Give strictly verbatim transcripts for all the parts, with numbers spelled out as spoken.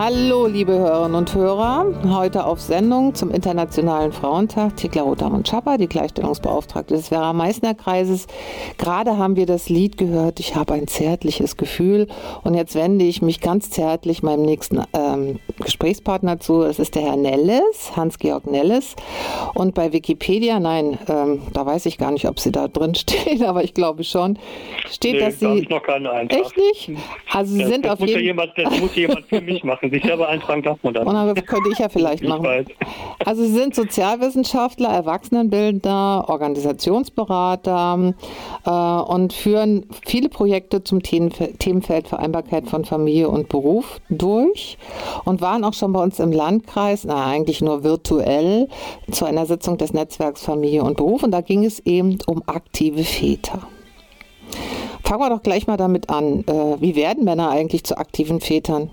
Hallo, liebe Hörerinnen und Hörer. Heute auf Sendung zum Internationalen Frauentag Thekla Rotermund-Schapper, die Gleichstellungsbeauftragte des Werra-Meißner-Kreises. Gerade haben wir das Lied gehört, ich habe ein zärtliches Gefühl. Und jetzt wende ich mich ganz zärtlich meinem nächsten ähm, Gesprächspartner zu. Es ist der Herr Nelles, Hans-Georg Nelles. Und bei Wikipedia, nein, ähm, da weiß ich gar nicht, ob sie da drin stehen, aber ich glaube schon, steht, nee, dass da sie... ich noch keinen Eintrag. Echt nicht? Also sie das, sind das auf muss jeden ja jemand, Das muss jemand für mich machen. Sich selber eintragen darf man dann. Und das könnte ich ja vielleicht ich machen. Weiß. Also Sie sind Sozialwissenschaftler, Erwachsenenbildner, Organisationsberater äh, und führen viele Projekte zum Themenfeld Vereinbarkeit von Familie und Beruf durch und waren auch schon bei uns im Landkreis, na eigentlich nur virtuell, zu einer Sitzung des Netzwerks Familie und Beruf. Und da ging es eben um aktive Väter. Fangen wir doch gleich mal damit an. Äh, wie werden Männer eigentlich zu aktiven Vätern?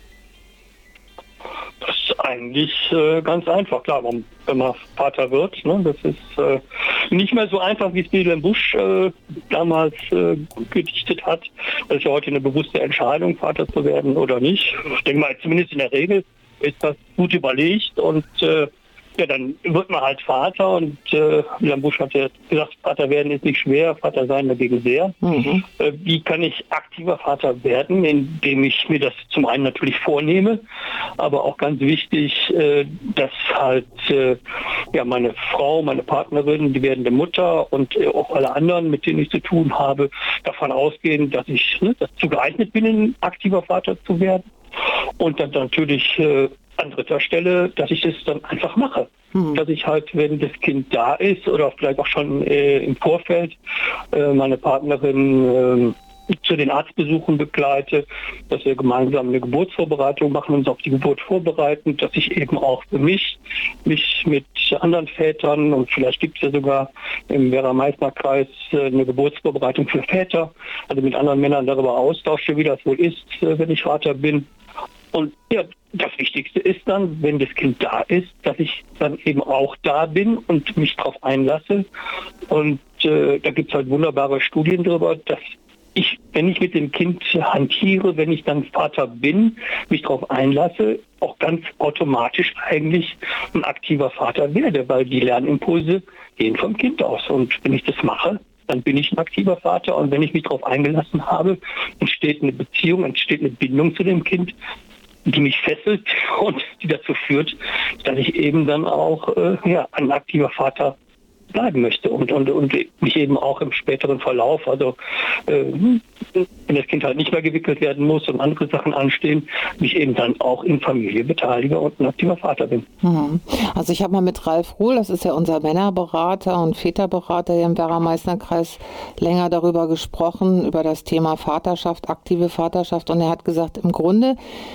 Das ist eigentlich äh, ganz einfach, klar, wenn man Vater wird. Ne, das ist äh, nicht mehr so einfach, wie es Wilhelm Busch äh, damals äh, gedichtet hat. Das ist ja heute eine bewusste Entscheidung, Vater zu werden oder nicht. Ich denke mal, zumindest in der Regel ist das gut überlegt und äh, ja, dann wird man halt Vater und äh, Wilhelm Busch hat ja gesagt, Vater werden ist nicht schwer, Vater sein dagegen sehr. Mhm. Äh, wie kann ich aktiver Vater werden, indem ich mir das zum einen natürlich vornehme, aber auch ganz wichtig, äh, dass halt äh, ja, meine Frau, meine Partnerin, die werdende Mutter und äh, auch alle anderen, mit denen ich zu tun habe, davon ausgehen, dass ich ne, dazu geeignet bin, ein aktiver Vater zu werden. Und dann natürlich äh, an dritter Stelle, dass ich das dann einfach mache. Mhm. Dass ich halt, wenn das Kind da ist oder vielleicht auch schon äh, im Vorfeld äh, meine Partnerin äh, zu den Arztbesuchen begleite, dass wir gemeinsam eine Geburtsvorbereitung machen, uns auf die Geburt vorbereiten, dass ich eben auch für mich, mich mit anderen Vätern und vielleicht gibt es ja sogar im Werra-Meißner-Kreis äh, eine Geburtsvorbereitung für Väter, also mit anderen Männern darüber austausche, wie das wohl ist, äh, wenn ich Vater bin. Und ja, das Wichtigste ist dann, wenn das Kind da ist, dass ich dann eben auch da bin und mich darauf einlasse. Und äh, da gibt es halt wunderbare Studien darüber, dass ich, wenn ich mit dem Kind hantiere, wenn ich dann Vater bin, mich darauf einlasse, auch ganz automatisch eigentlich ein aktiver Vater werde, weil die Lernimpulse gehen vom Kind aus. Und wenn ich das mache, dann bin ich ein aktiver Vater. Und wenn ich mich darauf eingelassen habe, entsteht eine Beziehung, entsteht eine Bindung zu dem Kind, die mich fesselt und die dazu führt, dass ich eben dann auch äh, ja, ein aktiver Vater bleiben möchte und, und, und mich eben auch im späteren Verlauf, also äh, wenn das Kind halt nicht mehr gewickelt werden muss und andere Sachen anstehen, mich eben dann auch in Familie beteilige und ein aktiver Vater bin. Also ich habe mal mit Ralf Ruhl, das ist ja unser Männerberater und Väterberater hier im Werra-Meißner-Kreis, länger darüber gesprochen, über das Thema Vaterschaft, aktive Vaterschaft, und er hat gesagt, im Grunde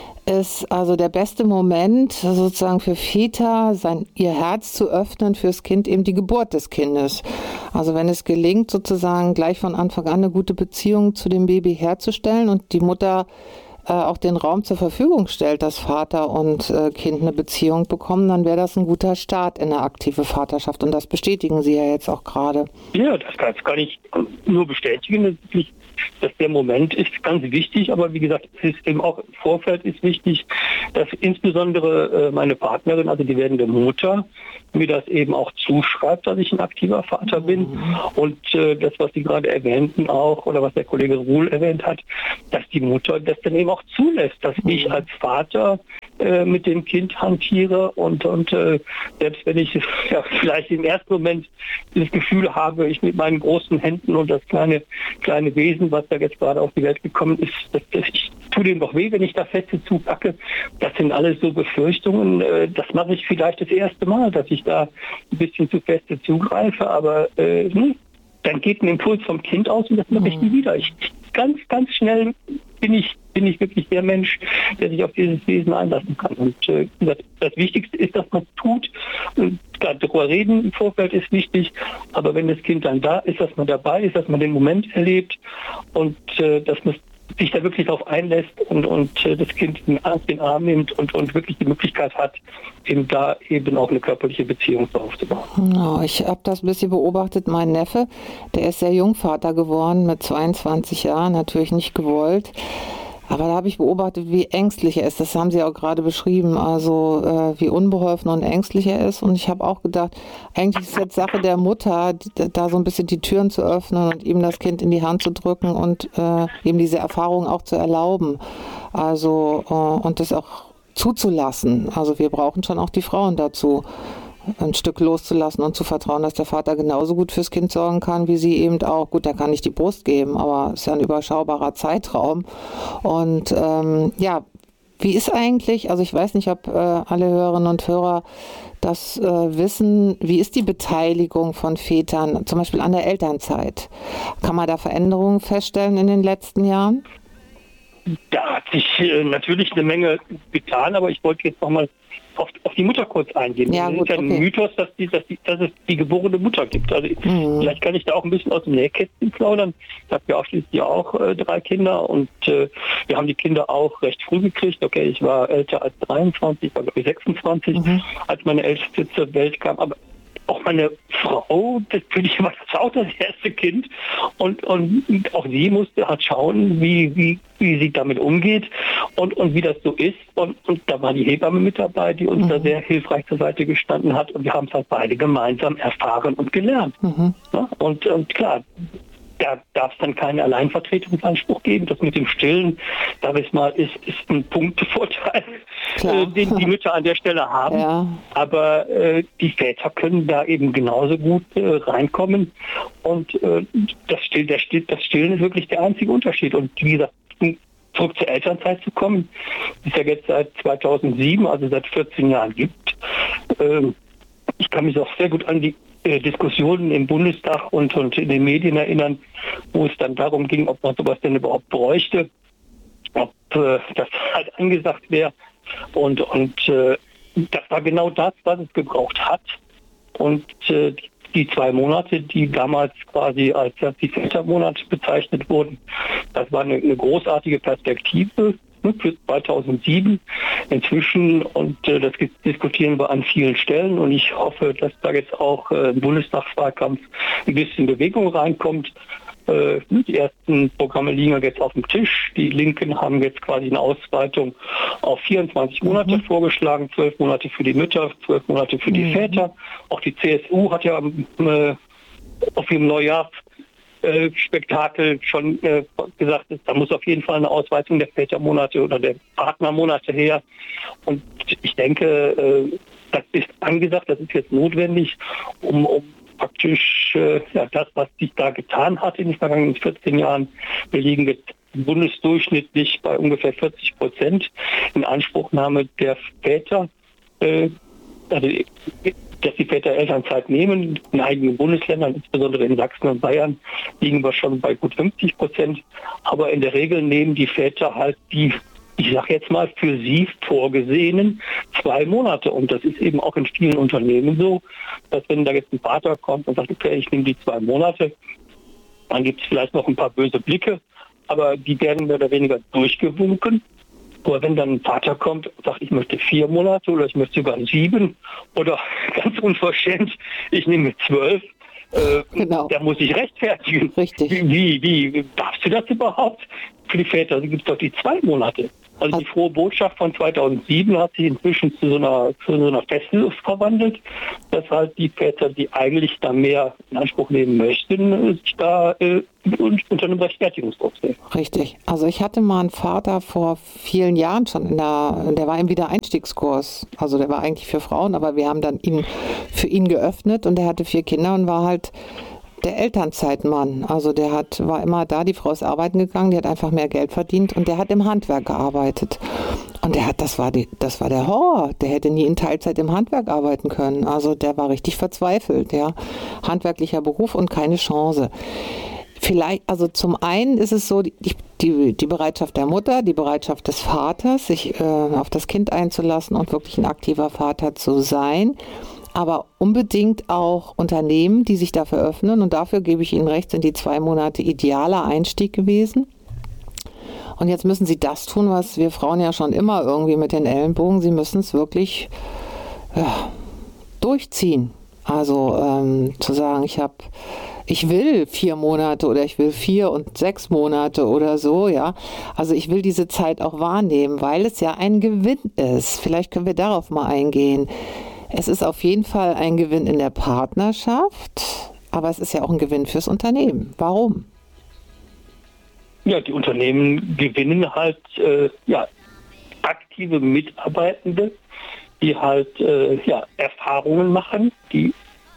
ist also der beste Moment sozusagen für Väter, sein, ihr Herz zu öffnen fürs Kind, eben die Geburt des Kindes. Also wenn es gelingt, sozusagen gleich von Anfang an eine gute Beziehung zu dem Baby herzustellen und die Mutter äh, auch den Raum zur Verfügung stellt, dass Vater und äh, Kind eine Beziehung bekommen, dann wäre das ein guter Start in eine aktive Vaterschaft. Und das bestätigen Sie ja jetzt auch gerade. Ja, das kann, das kann ich nur bestätigen. Das ist dass der Moment ist ganz wichtig, aber wie gesagt, es ist eben auch im Vorfeld ist wichtig, dass insbesondere äh, meine Partnerin, also die werdende Mutter, mir das eben auch zuschreibt, dass ich ein aktiver Vater bin. Mhm. Und äh, das, was Sie gerade erwähnten auch, oder was der Kollege Ruhl erwähnt hat, dass die Mutter das dann eben auch zulässt, dass mhm. ich als Vater äh, mit dem Kind hantiere und, und äh, selbst wenn ich ja, vielleicht im ersten Moment das Gefühl habe, ich mit meinen großen Händen und das kleine, kleine Wesen, was da jetzt gerade auf die Welt gekommen ist, das, das, ich tue dem doch weh, wenn ich da feste zupacke. Das sind alles so Befürchtungen. Äh, das mache ich vielleicht das erste Mal, dass ich da ein bisschen zu feste zugreife, aber äh, dann geht ein Impuls vom Kind aus und das mache ich nie wieder. Ich, ganz, ganz schnell bin ich, bin ich wirklich der Mensch, der sich auf dieses Wesen einlassen kann. Und äh, das, das Wichtigste ist, dass man es tut. Und darüber reden im Vorfeld ist wichtig, aber wenn das Kind dann da ist, dass man dabei ist, dass man den Moment erlebt und äh, dass man sich da wirklich darauf einlässt und, und äh, das Kind in den Arm nimmt und, und wirklich die Möglichkeit hat, eben da eben auch eine körperliche Beziehung aufzubauen. Genau, ich habe das ein bisschen beobachtet. Mein Neffe, der ist sehr jung Vater geworden, mit zweiundzwanzig Jahren, natürlich nicht gewollt. Aber da habe ich beobachtet, wie ängstlich er ist. Das haben Sie auch gerade beschrieben, also äh, wie unbeholfen und ängstlich er ist. Und ich habe auch gedacht, eigentlich ist es jetzt Sache der Mutter, die, da so ein bisschen die Türen zu öffnen und ihm das Kind in die Hand zu drücken und äh, ihm diese Erfahrung auch zu erlauben. Also äh, und das auch zuzulassen. Also wir brauchen schon auch die Frauen dazu, ein Stück loszulassen und zu vertrauen, dass der Vater genauso gut fürs Kind sorgen kann, wie sie eben auch. Gut, er kann nicht die Brust geben, aber es ist ja ein überschaubarer Zeitraum. Und ähm, ja, wie ist eigentlich, also ich weiß nicht, ob äh, alle Hörerinnen und Hörer das äh, wissen, wie ist die Beteiligung von Vätern, zum Beispiel an der Elternzeit? Kann man da Veränderungen feststellen in den letzten Jahren? Da hat sich äh, natürlich eine Menge getan, aber ich wollte jetzt nochmal auf, auf die Mutter kurz eingehen. Ja, es gut, ist ja ein okay. Mythos, dass, die, dass, die, dass es die geborene Mutter gibt. Also Mhm. vielleicht kann ich da auch ein bisschen aus dem Nähkästchen plaudern. Ich habe ja auch schließlich auch äh, drei Kinder und äh, wir haben die Kinder auch recht früh gekriegt. Okay, ich war älter als dreiundzwanzig, ich war glaube ich sechsundzwanzig, Mhm. als meine Älteste zur Welt kam. Aber auch meine Frau, das für die war das auch das erste Kind und, und auch sie musste halt schauen, wie, wie, wie sie damit umgeht und, und wie das so ist. Und, und da war die Hebamme mit dabei, die uns Mhm. da sehr hilfreich zur Seite gestanden hat und wir haben es halt beide gemeinsam erfahren und gelernt. Mhm. Ja, und, und klar, da darf es dann keinen Alleinvertretungsanspruch geben. Das mit dem Stillen, sag ich mal, ist, ist ein Punktevorteil, äh, den die Mütter an der Stelle haben. Ja. Aber äh, die Väter können da eben genauso gut äh, reinkommen. Und äh, das, Still, der Still, das Stillen ist wirklich der einzige Unterschied. Und wie gesagt, um zurück zur Elternzeit zu kommen, die es ja jetzt seit zweitausendsieben, also seit vierzehn Jahren gibt. Ähm, ich kann mich auch sehr gut an die Diskussionen im Bundestag und, und in den Medien erinnern, wo es dann darum ging, ob man sowas denn überhaupt bräuchte, ob äh, das halt angesagt wäre. Und, und äh, das war genau das, was es gebraucht hat. Und äh, die, die zwei Monate, die damals quasi als die Vätermonate bezeichnet wurden, das war eine, eine großartige Perspektive für zweitausendsieben inzwischen und äh, das diskutieren wir an vielen Stellen und ich hoffe, dass da jetzt auch äh, im Bundestagswahlkampf ein bisschen Bewegung reinkommt. Äh, die ersten Programme liegen jetzt auf dem Tisch. Die Linken haben jetzt quasi eine Ausweitung auf vierundzwanzig Monate mhm. vorgeschlagen, zwölf Monate für die Mütter, zwölf Monate für die mhm. Väter. Auch die C S U hat ja äh, auf ihrem Neujahr Spektakel schon äh, gesagt ist, da muss auf jeden Fall eine Ausweitung der Vätermonate oder der Partnermonate her. Und ich denke, äh, das ist angesagt, das ist jetzt notwendig, um, um praktisch äh, ja, das, was sich da getan hat in den vergangenen vierzehn Jahren, wir liegen jetzt bundesdurchschnittlich bei ungefähr vierzig Prozent in Anspruchnahme der Väter. Äh, also dass die Väter Elternzeit nehmen. In einigen Bundesländern, insbesondere in Sachsen und Bayern, liegen wir schon bei gut fünfzig Prozent. Aber in der Regel nehmen die Väter halt die, ich sage jetzt mal, für sie vorgesehenen zwei Monate. Und das ist eben auch in vielen Unternehmen so, dass wenn da jetzt ein Vater kommt und sagt, okay, ich nehme die zwei Monate, dann gibt es vielleicht noch ein paar böse Blicke, aber die werden mehr oder weniger durchgewunken. Aber wenn dann ein Vater kommt und sagt, ich möchte vier Monate oder ich möchte sogar sieben oder ganz unverschämt, ich nehme zwölf, äh, genau. Da muss ich rechtfertigen. Richtig. Wie, wie, wie darfst du das überhaupt? Für die Väter gibt es doch die zwei Monate. Also die frohe Botschaft von zweitausendsieben hat sich inzwischen zu so einer, zu so einer Festluft verwandelt, dass halt die Väter, die eigentlich da mehr in Anspruch nehmen möchten, sich da äh, unter einem Rechtfertigungsdruck sehen. Richtig. Also ich hatte mal einen Vater vor vielen Jahren schon, in der, der war im Wiedereinstiegskurs. Also der war eigentlich für Frauen, aber wir haben dann ihn für ihn geöffnet und der hatte vier Kinder und war halt der Elternzeitmann. Also der hat, war immer da, die Frau ist arbeiten gegangen, die hat einfach mehr Geld verdient und der hat im Handwerk gearbeitet. Und der hat, das war die, das war der Horror. Der hätte nie in Teilzeit im Handwerk arbeiten können. Also der war richtig verzweifelt, ja. Handwerklicher Beruf und keine Chance. Vielleicht, also zum einen ist es so, die, die, die Bereitschaft der Mutter, die Bereitschaft des Vaters, sich äh, auf das Kind einzulassen und wirklich ein aktiver Vater zu sein. Aber unbedingt auch Unternehmen, die sich dafür öffnen. Und dafür gebe ich Ihnen recht, sind die zwei Monate idealer Einstieg gewesen. Und jetzt müssen Sie das tun, was wir Frauen ja schon immer irgendwie mit den Ellenbogen, Sie müssen es wirklich ja, durchziehen. Also ähm, zu sagen, ich habe ich will vier Monate oder ich will vier und sechs Monate oder so, ja. Also ich will diese Zeit auch wahrnehmen, weil es ja ein Gewinn ist. Vielleicht können wir darauf mal eingehen. Es ist auf jeden Fall ein Gewinn in der Partnerschaft, aber es ist ja auch ein Gewinn fürs Unternehmen. Warum? Ja, die Unternehmen gewinnen halt äh, ja, aktive Mitarbeitende, die halt äh, ja, Erfahrungen machen, die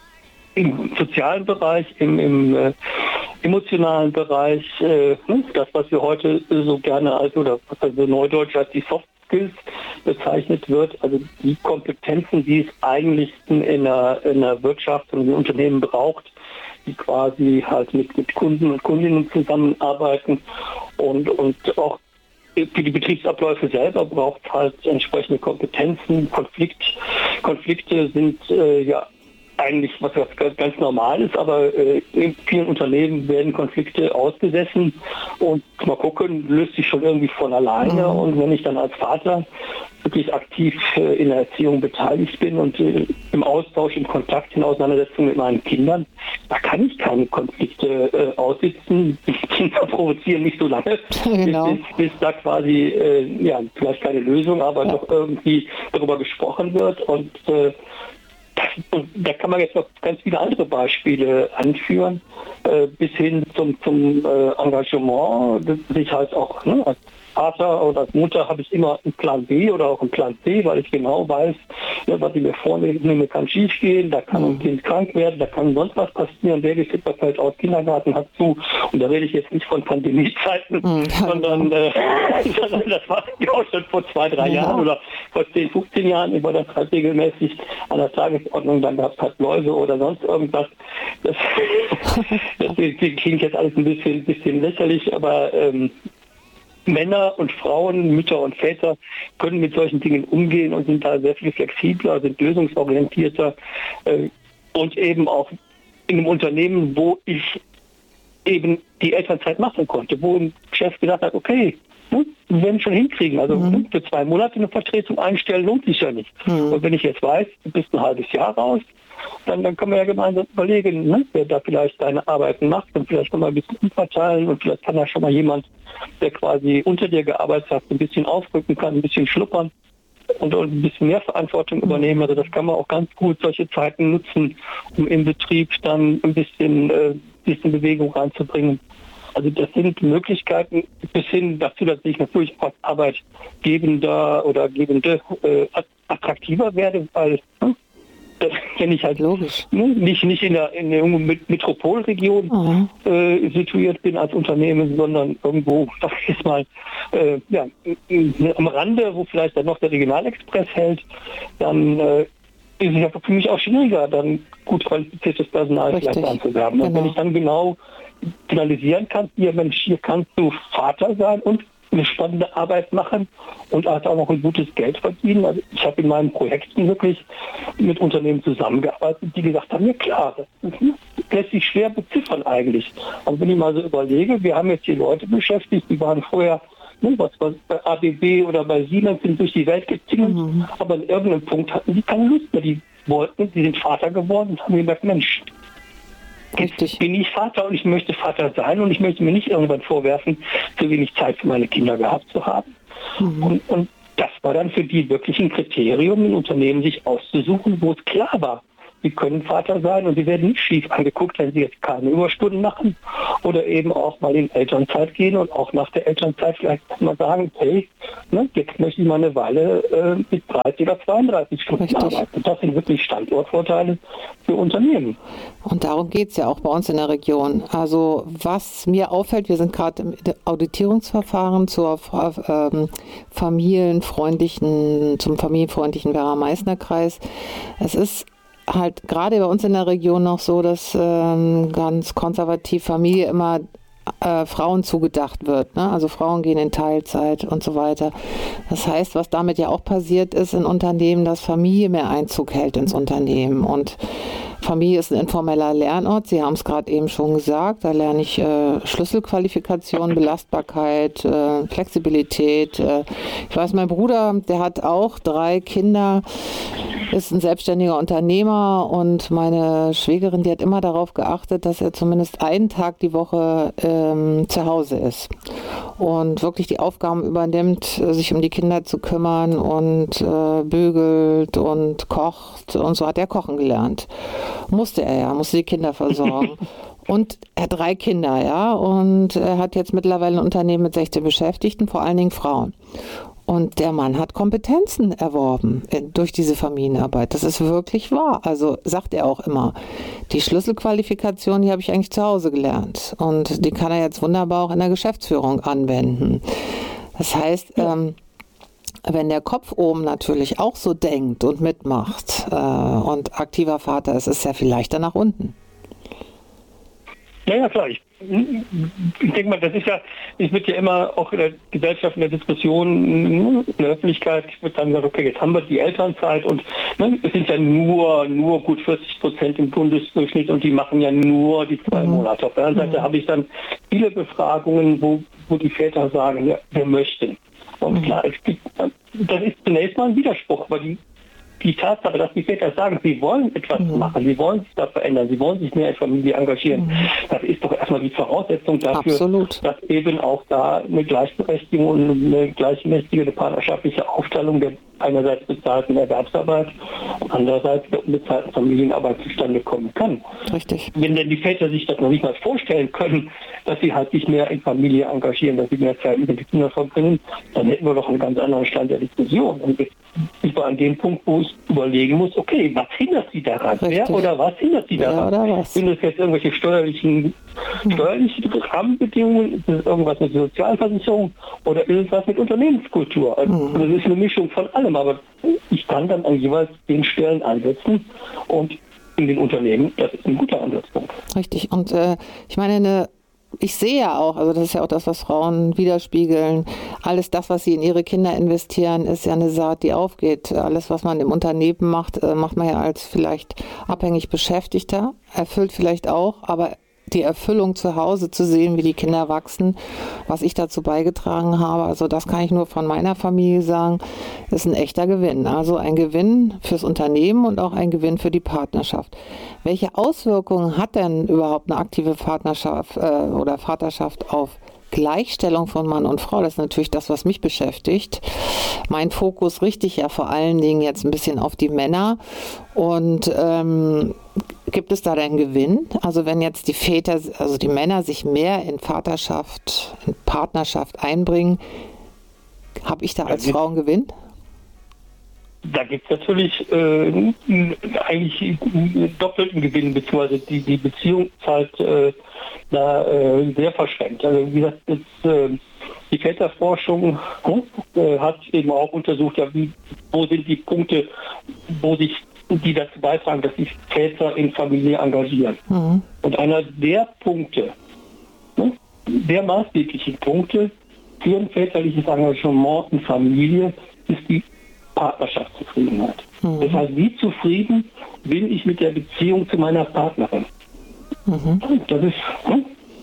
im sozialen Bereich, im, im äh, emotionalen Bereich, äh, das, was wir heute so gerne als, oder was also neudeutsch als die Soft Skills bezeichnet wird, also die Kompetenzen, die es eigentlich in einer, in einer Wirtschaft und in Unternehmen braucht, die quasi halt mit, mit Kunden und Kundinnen zusammenarbeiten und, und auch für die Betriebsabläufe selber braucht es halt entsprechende Kompetenzen. Konflikt, Konflikte sind äh, ja eigentlich was, was ganz normal ist, aber äh, in vielen Unternehmen werden Konflikte ausgesessen und mal gucken, löst sich schon irgendwie von alleine. Mhm. Und wenn ich dann als Vater wirklich aktiv äh, in der Erziehung beteiligt bin und äh, im Austausch, im Kontakt, in Auseinandersetzung mit meinen Kindern, da kann ich keine Konflikte äh, aussitzen. Die Kinder provozieren nicht so lange, genau. bis, bis, bis da quasi, äh, ja, vielleicht keine Lösung, aber ja. doch irgendwie darüber gesprochen wird. Und äh, Und da kann man jetzt noch ganz viele andere Beispiele anführen, äh, bis hin zum, zum äh, Engagement, das sich halt auch, ne, als Vater oder als Mutter habe ich immer einen Plan B oder auch einen Plan C, weil ich genau weiß, ne, was ich mir vornehme, kann schief gehen, da kann ein Kind krank werden, da kann sonst was passieren, der Babysitter fällt aus, Kindergarten hat zu. Und da rede ich jetzt nicht von Pandemiezeiten, mhm. sondern, äh, sondern das war ja auch schon vor zwei, drei ja. Jahren oder vor zehn, fünfzehn Jahren, über das halt regelmäßig an der Tagesordnung, dann gab es halt Läuse oder sonst irgendwas. Das, das klingt jetzt alles ein bisschen, bisschen lächerlich, aber ähm, Männer und Frauen, Mütter und Väter können mit solchen Dingen umgehen und sind da sehr viel flexibler, sind lösungsorientierter äh, und eben auch in einem Unternehmen, wo ich eben die Elternzeit machen konnte, wo ein Chef gesagt hat, okay, wir werden schon hinkriegen. Also mhm. für zwei Monate eine Vertretung einstellen lohnt sich ja nicht. Mhm. Und wenn ich jetzt weiß, du bist ein halbes Jahr raus, dann, dann können wir ja gemeinsam überlegen, ne, wer da vielleicht seine Arbeiten macht und vielleicht noch mal ein bisschen umverteilen und vielleicht kann da schon mal jemand, der quasi unter dir gearbeitet hat, ein bisschen aufrücken kann, ein bisschen schnuppern und, und ein bisschen mehr Verantwortung übernehmen. Also das kann man auch ganz gut solche Zeiten nutzen, um im Betrieb dann ein bisschen, äh, bisschen Bewegung reinzubringen. Also das sind Möglichkeiten bis hin dazu, dass ich natürlich als Arbeitgebender oder Gebende äh, attraktiver werde, weil ne, wenn ich halt Logisch. Ne, nicht, nicht in der, in der Metropolregion mhm. äh, situiert bin als Unternehmen, sondern irgendwo, sag ich jetzt mal, äh, ja, am Rande, wo vielleicht dann noch der Regionalexpress hält, dann äh, ist es ja für mich auch schwieriger, dann gut qualifiziertes Personal Richtig. vielleicht anzuwerben. Und genau. wenn ich dann genau finalisieren kann, hier Mensch, hier kannst du Vater sein und eine spannende Arbeit machen und halt auch noch ein gutes Geld verdienen. Also ich habe in meinen Projekten wirklich mit Unternehmen zusammengearbeitet, die gesagt haben, ja klar, das lässt sich schwer beziffern eigentlich. Also wenn ich mal so überlege, wir haben jetzt hier Leute beschäftigt, die waren vorher ne, was, was bei A B B oder bei Siemens sind durch die Welt getingelt, mhm. aber in irgendeinem Punkt hatten die keine Lust mehr. Die wollten, die sind Vater geworden und haben gesagt, Mensch, Jetzt bin ich Vater und ich möchte Vater sein und ich möchte mir nicht irgendwann vorwerfen, zu wenig Zeit für meine Kinder gehabt zu haben. Mhm. Und, und das war dann für die wirklich ein Kriterium, ein Unternehmen sich auszusuchen, wo es klar war, sie können Vater sein und sie werden nicht schief angeguckt, wenn sie jetzt keine Überstunden machen oder eben auch mal in Elternzeit gehen und auch nach der Elternzeit vielleicht mal sagen, hey, ne, jetzt möchte ich mal eine Weile äh, mit dreißig oder zweiunddreißig Stunden Richtig. arbeiten. Und das sind wirklich Standortvorteile für Unternehmen. Und darum geht es ja auch bei uns in der Region. Also was mir auffällt, wir sind gerade im Auditierungsverfahren zur ähm, familienfreundlichen, zum familienfreundlichen Werra-Meißner-Kreis. Es ist halt gerade bei uns in der Region noch so, dass ähm, ganz konservativ Familie immer äh, Frauen zugedacht wird. Ne? Also Frauen gehen in Teilzeit und so weiter. Das heißt, was damit ja auch passiert ist in Unternehmen, dass Familie mehr Einzug hält ins Unternehmen. Und Familie ist ein informeller Lernort. Sie haben es gerade eben schon gesagt. Da lerne ich äh, Schlüsselqualifikationen, Belastbarkeit, äh, Flexibilität. Äh, ich weiß, mein Bruder, der hat auch drei Kinder. ist ein selbstständiger Unternehmer und meine Schwägerin, die hat immer darauf geachtet, dass er zumindest einen Tag die Woche ähm, zu Hause ist und wirklich die Aufgaben übernimmt, sich um die Kinder zu kümmern und äh, bügelt und kocht, und so hat er kochen gelernt. Musste er ja, musste die Kinder versorgen. Und er hat drei Kinder, ja, und er hat jetzt mittlerweile ein Unternehmen mit sechzehn Beschäftigten, vor allen Dingen Frauen. Und der Mann hat Kompetenzen erworben durch diese Familienarbeit. Das ist wirklich wahr. Also sagt er auch immer, die Schlüsselqualifikation, die habe ich eigentlich zu Hause gelernt. Und die kann er jetzt wunderbar auch in der Geschäftsführung anwenden. Das heißt, ähm, wenn der Kopf oben natürlich auch so denkt und mitmacht äh, und aktiver Vater ist, ist es ja viel leichter nach unten. Ja, ja, klar. Ich, ich denke mal, das ist ja, es wird ja immer auch in der Gesellschaft, in der Diskussion, in der Öffentlichkeit wird dann gesagt, okay, jetzt haben wir die Elternzeit und ne, es sind ja nur, nur gut vierzig Prozent im Bundesdurchschnitt und die machen ja nur die zwei mhm. Monate. Auf der anderen Seite mhm. habe ich dann viele Befragungen, wo, wo die Väter sagen, ja, wir möchten. Und mhm. klar, es gibt, das ist zunächst mal ein Widerspruch, aber die Die Tatsache, dass die Väter sagen, sie wollen etwas mhm. machen, sie wollen sich da verändern, sie wollen sich mehr in Familie engagieren, mhm. das ist doch erstmal die Voraussetzung dafür, Absolut. Dass eben auch da eine Gleichberechtigung und eine gleichmäßige, eine partnerschaftliche Aufteilung der einerseits bezahlten Erwerbsarbeit und andererseits der unbezahlten Familienarbeit zustande kommen kann. Richtig. Wenn denn die Väter sich das noch nicht mal vorstellen können, dass sie halt sich mehr in Familie engagieren, dass sie mehr Zeit mit den Kindern verbringen, dann hätten wir doch einen ganz anderen Stand der Diskussion. Und jetzt sind wir an dem Punkt, wo ich überlegen muss, okay, was hindert sie daran? Richtig. Wer oder was hindert sie daran? Wer oder was? Sind es jetzt irgendwelche steuerlichen, hm. steuerlichen Rahmenbedingungen? Ist es irgendwas mit Sozialversicherung? Oder ist es was mit Unternehmenskultur? Also hm. das ist eine Mischung von allem. Aber ich kann dann an jeweils den Stellen ansetzen und in den Unternehmen, das ist ein guter Ansatzpunkt. Richtig. Und äh, ich meine, eine ich sehe ja auch, also das ist ja auch das, was Frauen widerspiegeln, alles das, was sie in ihre Kinder investieren, ist ja eine Saat, die aufgeht. Alles, was man im Unternehmen macht, macht man ja als vielleicht abhängig Beschäftigter, erfüllt vielleicht auch, aber die Erfüllung zu Hause zu sehen, wie die Kinder wachsen, was ich dazu beigetragen habe, also das kann ich nur von meiner Familie sagen, ist ein echter Gewinn. Also ein Gewinn fürs Unternehmen und auch ein Gewinn für die Partnerschaft. Welche Auswirkungen hat denn überhaupt eine aktive Partnerschaft äh, oder Vaterschaft auf Gleichstellung von Mann und Frau? Das ist natürlich das, was mich beschäftigt. Mein Fokus richte ich ja vor allen Dingen jetzt ein bisschen auf die Männer. Und ähm, gibt es da einen Gewinn? Also wenn jetzt die Väter, also die Männer sich mehr in Vaterschaft, in Partnerschaft einbringen, habe ich da als Frau einen Gewinn? Da gibt es natürlich äh, eigentlich einen doppelten Gewinn, beziehungsweise die, die Beziehung ist halt äh, da äh, sehr verschränkt. Also wie gesagt, jetzt, äh, die Väterforschung äh, hat eben auch untersucht, ja, wie, wo sind die Punkte, wo sich die dazu beitragen, dass sich Väter in Familie engagieren. Mhm. Und einer der Punkte, ne, der maßgeblichen Punkte für ein väterliches Engagement in Familie ist die Partnerschaftszufriedenheit. Mhm. Das heißt, wie zufrieden bin ich mit der Beziehung zu meiner Partnerin? Mhm. Das ist, ne,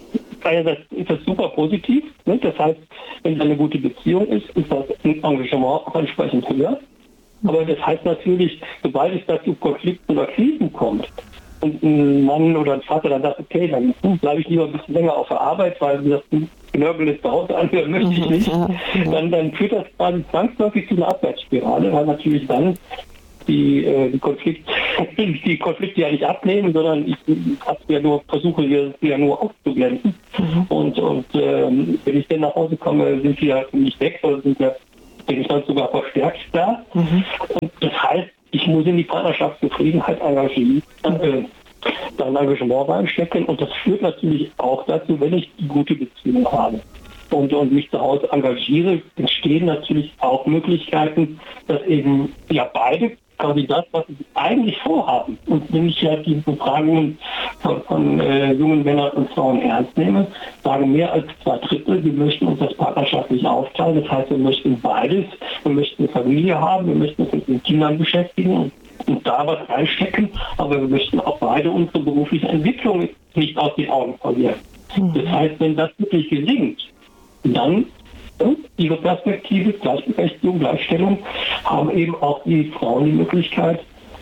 das ist das super positiv. Ne? Das heißt, wenn es eine gute Beziehung ist, ist das Engagement auch entsprechend höher. Aber das heißt natürlich, sobald es dazu Konflikten oder Krisen kommt und ein Mann oder ein Vater dann sagt, okay, dann bleibe ich lieber ein bisschen länger auf der Arbeit, weil das Genörgel ist zu Hause anhören möchte ich nicht, ja, ja. Dann, dann führt das quasi zwangsläufig zu einer Abwärtsspirale, weil natürlich dann die, äh, die, Konflikt, die Konflikte ja nicht abnehmen, sondern ich, ich ja nur, versuche sie ja nur auszublenden. Mhm. Und, und ähm, wenn ich dann nach Hause komme, sind sie ja nicht weg, sondern sind ja bin ich dann sogar verstärkt da. Mhm. Und das heißt, ich muss in die Partnerschaftszufriedenheit engagieren, äh, dann Engagement reinstecken. Und das führt natürlich auch dazu, wenn ich die gute Beziehung habe und, und mich zu Hause engagiere, entstehen natürlich auch Möglichkeiten, dass eben ja beide quasi das, was sie eigentlich vorhaben. Und wenn ich ja die Befragungen von, von äh, jungen Männern und Frauen ernst nehme, sagen mehr als zwei Drittel, wir möchten uns das partnerschaftlich aufteilen. Das heißt, wir möchten beides. Wir möchten eine Familie haben, wir möchten uns mit den Kindern beschäftigen und, und da was reinstecken. Aber wir möchten auch beide unsere berufliche Entwicklung nicht aus den Augen verlieren. Das heißt, wenn das wirklich gelingt, dann ihre Perspektive, Gleichberechtigung, Gleichstellung, haben eben auch die Frauen die Möglichkeit,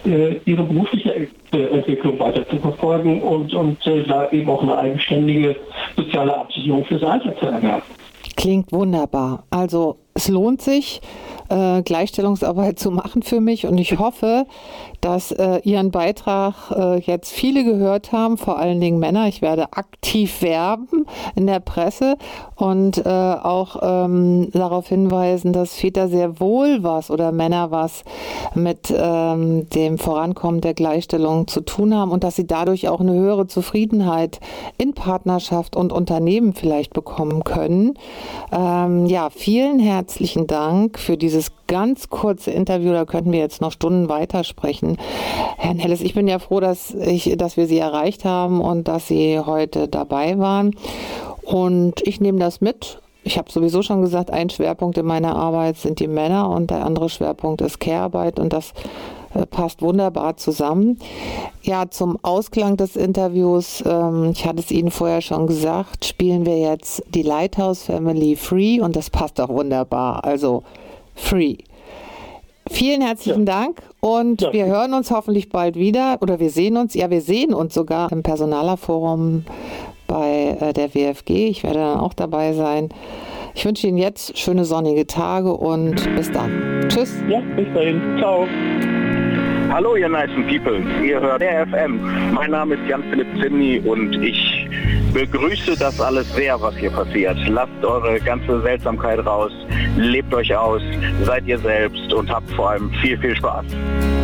äh, ihre berufliche äh, Entwicklung weiter zu verfolgen und, und äh, da eben auch eine eigenständige soziale Absicherung fürs Alter zu erwerben. Klingt wunderbar. Also es lohnt sich, äh, Gleichstellungsarbeit zu machen für mich und ich hoffe, dass äh, Ihren Beitrag äh, jetzt viele gehört haben, vor allen Dingen Männer. Ich werde aktiv werben in der Presse und äh, auch ähm, darauf hinweisen, dass Väter sehr wohl was oder Männer was mit ähm, dem Vorankommen der Gleichstellung zu tun haben und dass sie dadurch auch eine höhere Zufriedenheit in Partnerschaft und Unternehmen vielleicht bekommen können. Ähm, ja, vielen herzlichen Dank für dieses ganz kurze Interview. Da könnten wir jetzt noch Stunden weitersprechen. Herr Nelles, ich bin ja froh, dass ich, dass wir Sie erreicht haben und dass Sie heute dabei waren. Und ich nehme das mit. Ich habe sowieso schon gesagt, ein Schwerpunkt in meiner Arbeit sind die Männer und der andere Schwerpunkt ist Care-Arbeit und das äh, passt wunderbar zusammen. Ja, zum Ausklang des Interviews, ähm, ich hatte es Ihnen vorher schon gesagt, spielen wir jetzt die Lighthouse Family Free und das passt auch wunderbar, also Free. Vielen herzlichen ja. Dank und ja. wir hören uns hoffentlich bald wieder oder wir sehen uns, ja wir sehen uns sogar im Personalerforum bei äh, der W F G. Ich werde dann auch dabei sein. Ich wünsche Ihnen jetzt schöne sonnige Tage und bis dann. Tschüss. Ja, bis dahin. Ciao. Hallo ihr nice people, ihr hört der F M. Mein Name ist Jan-Philipp Zimny und ich begrüße das alles sehr, was hier passiert. Lasst eure ganze Seltsamkeit raus, lebt euch aus, seid ihr selbst und habt vor allem viel, viel Spaß.